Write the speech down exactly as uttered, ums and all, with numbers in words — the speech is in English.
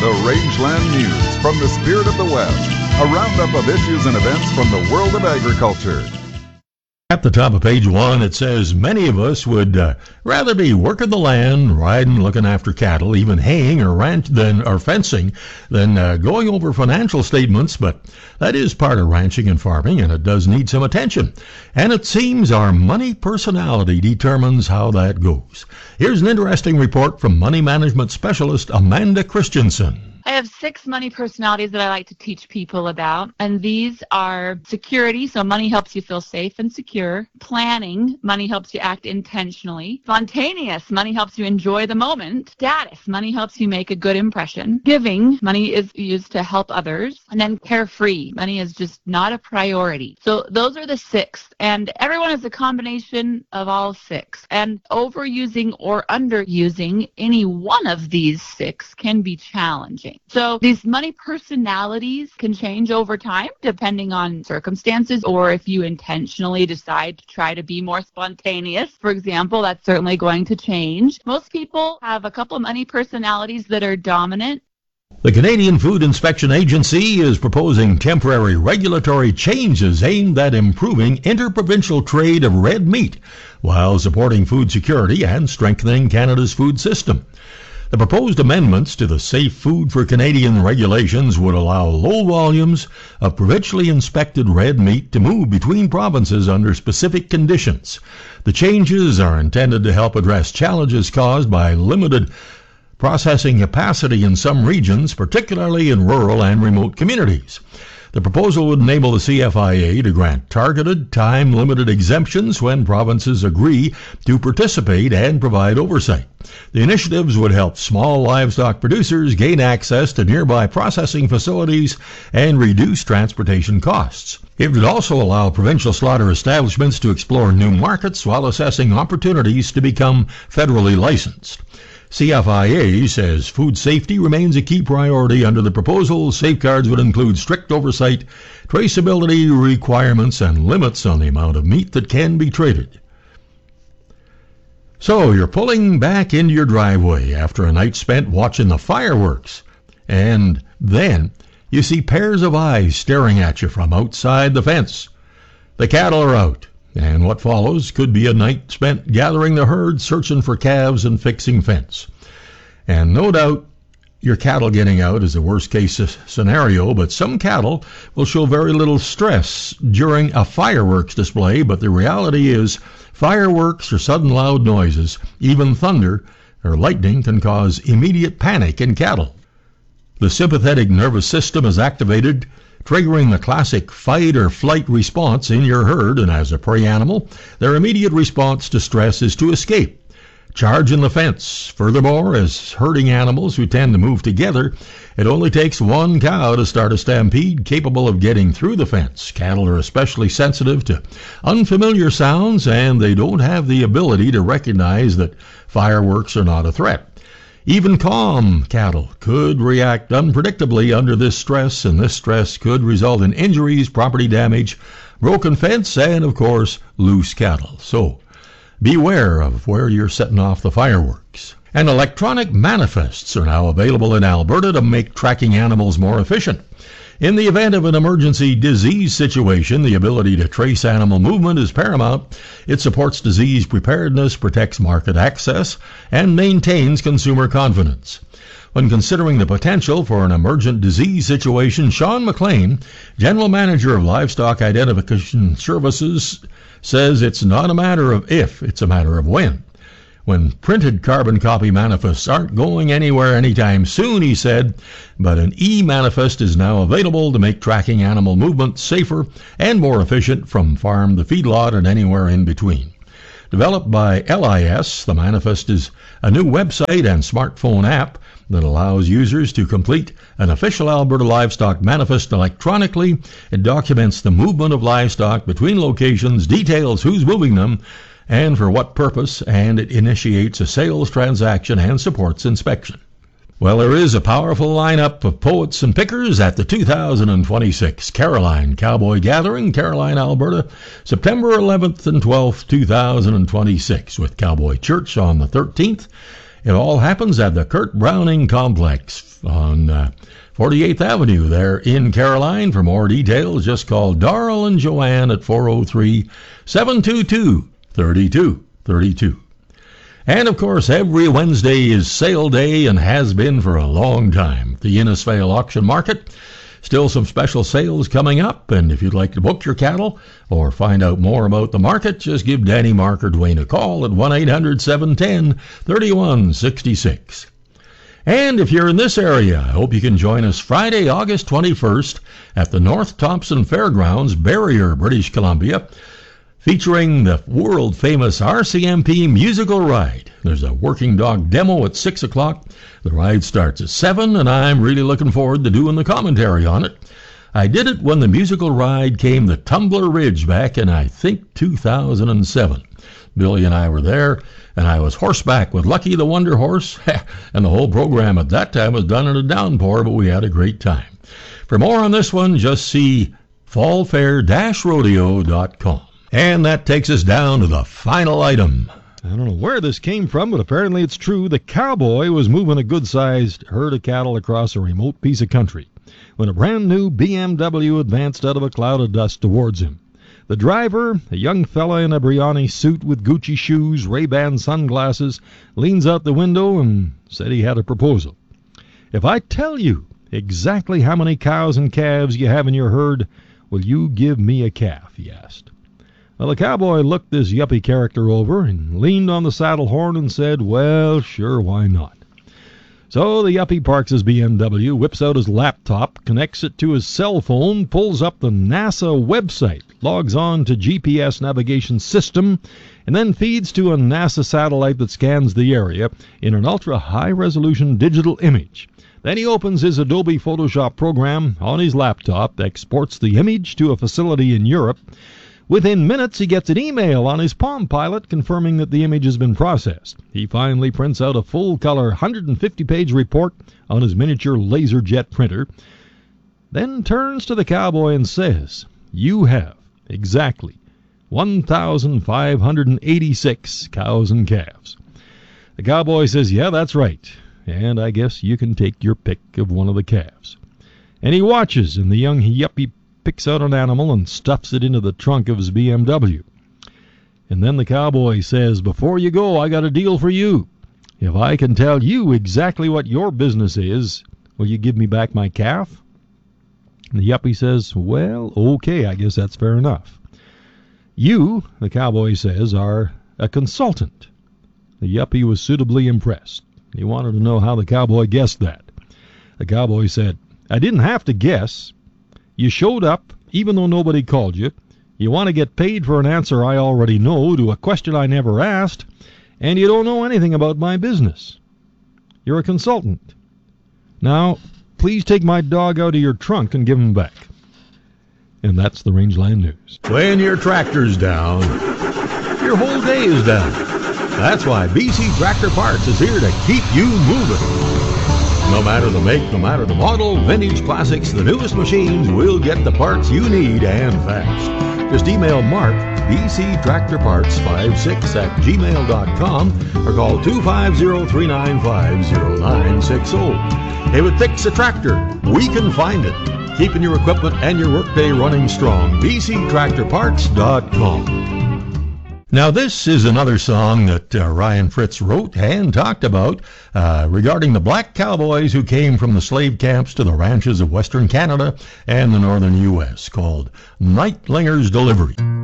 The Rangeland News from the Spirit of the West. A roundup of issues and events from the world of agriculture. At the top of page one, it says many of us would uh, rather be working the land, riding, looking after cattle, even haying or ranch than or fencing, than uh, going over financial statements. But that is part of ranching and farming, and it does need some attention. And it seems our money personality determines how that goes. Here's an interesting report from money management specialist Amanda Christensen. I have six money personalities that I like to teach people about, and these are security, so money helps you feel safe and secure. Planning, money helps you act intentionally. Spontaneous, money helps you enjoy the moment. Status, money helps you make a good impression. Giving, money is used to help others. And then carefree, money is just not a priority. So those are the six, and everyone is a combination of all six. And overusing or underusing any one of these six can be challenging. So these money personalities can change over time depending on circumstances, or if you intentionally decide to try to be more spontaneous, for example, that's certainly going to change. Most people have a couple of money personalities that are dominant. The Canadian Food Inspection Agency is proposing temporary regulatory changes aimed at improving interprovincial trade of red meat while supporting food security and strengthening Canada's food system. The proposed amendments to the Safe Food for Canadian regulations would allow low volumes of provincially inspected red meat to move between provinces under specific conditions. The changes are intended to help address challenges caused by limited processing capacity in some regions, particularly in rural and remote communities. The proposal would enable the C F I A to grant targeted, time-limited exemptions when provinces agree to participate and provide oversight. The initiatives would help small livestock producers gain access to nearby processing facilities and reduce transportation costs. It would also allow provincial slaughter establishments to explore new markets while assessing opportunities to become federally licensed. C F I A says food safety remains a key priority under the proposal. Safeguards would include strict oversight, traceability requirements, and limits on the amount of meat that can be traded. So you're pulling back into your driveway after a night spent watching the fireworks, and then you see pairs of eyes staring at you from outside the fence. The cattle are out. And what follows could be a night spent gathering the herd, searching for calves, and fixing fence. And no doubt your cattle getting out is a worst-case scenario, but some cattle will show very little stress during a fireworks display, but the reality is fireworks or sudden loud noises, even thunder or lightning, can cause immediate panic in cattle. The sympathetic nervous system is activated, triggering the classic fight or flight response in your herd, and as a prey animal, their immediate response to stress is to escape, charge in the fence. Furthermore, as herding animals who tend to move together, it only takes one cow to start a stampede capable of getting through the fence. Cattle are especially sensitive to unfamiliar sounds, and they don't have the ability to recognize that fireworks are not a threat. Even calm cattle could react unpredictably under this stress, and this stress could result in injuries, property damage, broken fence, and, of course, loose cattle. So beware of where you're setting off the fireworks. And electronic manifests are now available in Alberta to make tracking animals more efficient. In the event of an emergency disease situation, the ability to trace animal movement is paramount. It supports disease preparedness, protects market access, and maintains consumer confidence. When considering the potential for an emergent disease situation, Sean McLean, General Manager of Livestock Identification Services, says it's not a matter of if, it's a matter of when. When printed carbon copy manifests aren't going anywhere anytime soon, he said, but an e-manifest is now available to make tracking animal movement safer and more efficient from farm to feedlot and anywhere in between. Developed by L I S, the manifest is a new website and smartphone app that allows users to complete an official Alberta livestock manifest electronically. It documents the movement of livestock between locations, details who's moving them, and for what purpose, and it initiates a sales transaction and supports inspection. Well, there is a powerful lineup of poets and pickers at the two thousand twenty-six Caroline Cowboy Gathering, Caroline, Alberta, September eleventh and twelfth, two thousand twenty-six, with Cowboy Church on the thirteenth It all happens at the Kurt Browning Complex on uh, forty-eighth Avenue there in Caroline. For more details, just call Darrell and Joanne at four oh three, seven two two, three two three two. And, of course, every Wednesday is sale day and has been for a long time. The Innisfail Auction Market. Still some special sales coming up, and if you'd like to book your cattle or find out more about the market, just give Danny Mark or Dwayne a call at one eight hundred, seven one zero, three one six six. And if you're in this area, I hope you can join us Friday, August twenty-first at the North Thompson Fairgrounds, Barrier, British Columbia, featuring the world-famous R C M P musical ride. There's a working dog demo at six o'clock. The ride starts at seven, and I'm really looking forward to doing the commentary on it. I did it when the musical ride came to Tumbler Ridge back in, I think, two thousand seven. Billy and I were there, and I was horseback with Lucky the Wonder Horse, and the whole program at that time was done in a downpour, but we had a great time. For more on this one, just see fall fair dash rodeo dot com. And that takes us down to the final item. I don't know where this came from, but apparently it's true. The cowboy was moving a good-sized herd of cattle across a remote piece of country when a brand-new B M W advanced out of a cloud of dust towards him. The driver, a young fella in a Brioni suit with Gucci shoes, Ray-Ban sunglasses, leans out the window and said he had a proposal. "If I tell you exactly how many cows and calves you have in your herd, will you give me a calf?" he asked. Well, the cowboy looked this yuppie character over and leaned on the saddle horn and said, "Well, sure, why not?" So the yuppie parks his B M W, whips out his laptop, connects it to his cell phone, pulls up the NASA website, logs on to G P S navigation system, and then feeds to a NASA satellite that scans the area in an ultra-high-resolution digital image. Then he opens his Adobe Photoshop program on his laptop, exports the image to a facility in Europe. Within minutes, he gets an email on his Palm Pilot confirming that the image has been processed. He finally prints out a full-color one hundred fifty page report on his miniature LaserJet printer, then turns to the cowboy and says, "You have exactly one thousand five hundred eighty-six cows and calves." The cowboy says, "Yeah, that's right, and I guess you can take your pick of one of the calves." And he watches, and the young yuppie picks out an animal and stuffs it into the trunk of his B M W. And then the cowboy says, "Before you go, I got a deal for you. If I can tell you exactly what your business is, will you give me back my calf?" And the yuppie says, "Well, okay, I guess that's fair enough. You," the cowboy says, "are a consultant." The yuppie was suitably impressed. He wanted to know how the cowboy guessed that. The cowboy said, "I didn't have to guess. You showed up, even though nobody called you. You want to get paid for an answer I already know to a question I never asked, and you don't know anything about my business. You're a consultant. Now, please take my dog out of your trunk and give him back." And that's the Rangeland News. When your tractor's down, your whole day is down. That's why B C Tractor Parts is here to keep you moving. No matter the make, no matter the model, vintage, classics, the newest machines, we'll get the parts you need and fast. Just email Mark, B C Tractor Parts fifty-six at gmail dot com, or call two five zero, three nine five, zero nine six zero. If it fixes a tractor, we can find it. Keeping your equipment and your workday running strong. B C Tractor Parts dot com. Now, this is another song that uh, Ryan Fritz wrote and talked about uh, regarding the black cowboys who came from the slave camps to the ranches of Western Canada and the northern U S, called Nightlinger's Delivery.